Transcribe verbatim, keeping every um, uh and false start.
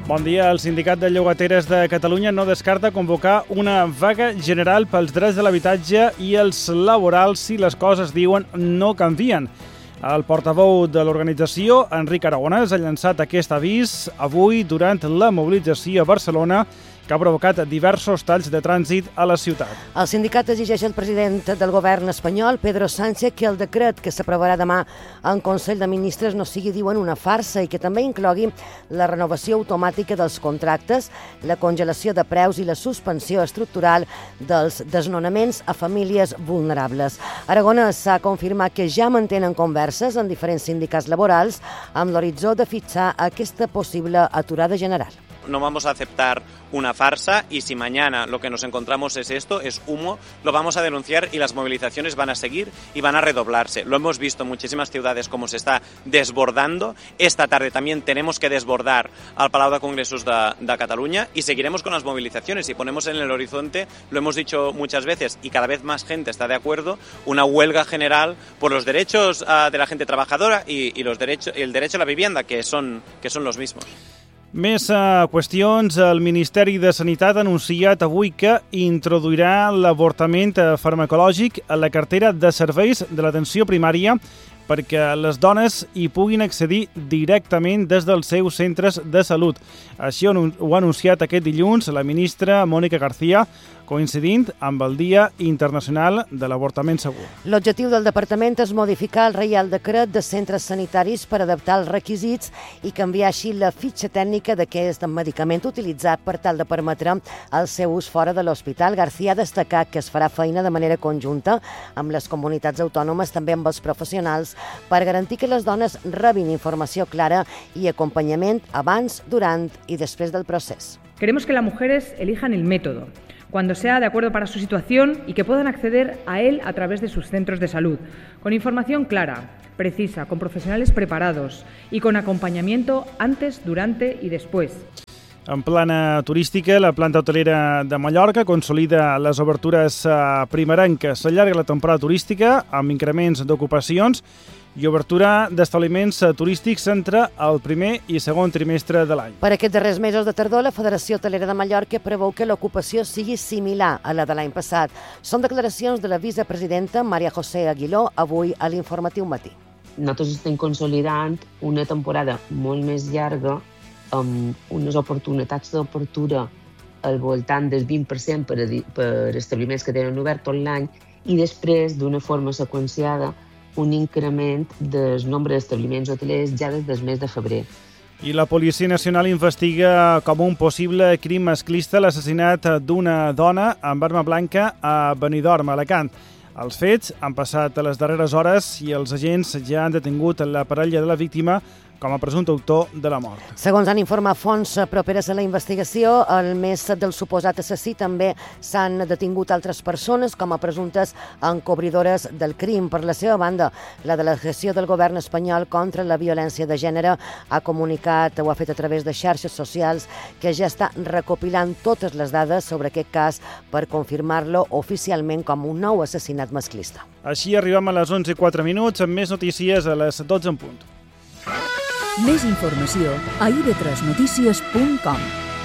Bon dia. El Sindicat de Llogateres de Catalunya no descarta convocar una vaga general pels drets de l'habitatge i els laborals si les coses, diuen, no canvien. El portaveu de l'organització, Enric Aragonès, ha llançat aquest avís avui durant la mobilització a Barcelona que ha provocat diversos talls de trànsit a la ciutat. El sindicat exigeix al president del govern espanyol, Pedro Sánchez, que el decret que s'aprovarà demà en Consell de Ministres no sigui, diuen, una farsa i que també inclogui la renovació automàtica dels contractes, la congelació de preus i la suspensió estructural dels desnonaments a famílies vulnerables. Aragonès ha confirmat que ja mantenen converses en diferents sindicats laborals amb l'horitzó de fixar aquesta possible aturada general. No vamos a aceptar una farsa y si mañana lo que nos encontramos es esto, es humo, lo vamos a denunciar y las movilizaciones van a seguir y van a redoblarse. Lo hemos visto en muchísimas ciudades como se está desbordando. Esta tarde también tenemos que desbordar al Palau de Congresos de, de Cataluña y seguiremos con las movilizaciones y ponemos en el horizonte, lo hemos dicho muchas veces y cada vez más gente está de acuerdo, una huelga general por los derechos uh, de la gente trabajadora y, y los derechos, el derecho a la vivienda, que son, que son los mismos. Més uh, qüestions. El Ministeri de Sanitat ha anunciat avui que introduirà l'avortament farmacològic a la cartera de serveis de l'atenció primària perquè les dones hi puguin accedir directament des dels seus centres de salut. Així ho ha anunciat aquest dilluns la ministra Mónica García, coincidint amb el Dia Internacional de l'Avortament Segur. L'objectiu del departament és modificar el Reial Decret de centres sanitaris per adaptar els requisits i canviar així la fitxa tècnica d'aquest medicament utilitzat per tal de permetre el seu ús fora de l'hospital. García ha destacat que es farà feina de manera conjunta amb les comunitats autònomes, també amb els professionals, per garantir que les dones rebin informació clara i acompanyament abans, durant i després del procés. Queremos que las mujeres elijan el método cuando sea de acuerdo para su situación y que puedan acceder a él a través de sus centros de salud, con información clara, precisa, con profesionales preparados y con acompañamiento antes, durante y después. En plana turística, la planta hotelera de Mallorca consolida les obertures primerenques. S'allarga la temporada turística amb increments d'ocupacions i obertura d'establiments turístics entre el primer i segon trimestre de l'any. Per aquests darrers mesos de tardor, la Federació Hotelera de Mallorca preveu que l'ocupació sigui similar a la de l'any passat. Són declaracions de la vicepresidenta Maria José Aguiló avui a l'Informatiu Matí. Nosaltres estem consolidant una temporada molt més llarga amb unes oportunitats d'obertura al voltant del vint per cent per, per establiments que tenen obert tot l'any i després, d'una forma seqüenciada, un increment del nombre d'establiments hotelers ja des del mes de febrer. I la Policia Nacional investiga com un possible crim masclista l'assassinat d'una dona amb arma blanca a Benidorm, Alacant. Els fets han passat a les darreres hores i els agents ja han detingut la parella de la víctima com a presumpte autor de la mort. Segons han informat fonts properes a la investigació, al més del suposat assassí també s'han detingut altres persones com a presumptes encobridores del crim. Per la seva banda, la delegació del govern espanyol contra la violència de gènere ha comunicat, ho ha fet a través de xarxes socials, que ja està recopilant totes les dades sobre aquest cas per confirmar-lo oficialment com un nou assassinat masclista. Així arribem a les onze i quatre minuts amb més notícies a les dotze en punt. Més informació a i ve tres notícies punt com.